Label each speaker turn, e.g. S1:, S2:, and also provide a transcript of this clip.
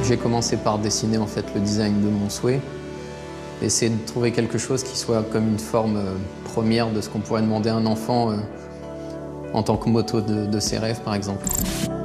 S1: J'ai commencé par dessiner en fait le design de mon souhait, essayer de trouver quelque chose qui soit comme une forme première de ce qu'on pourrait demander à un enfant en tant que moto de ses rêves par exemple.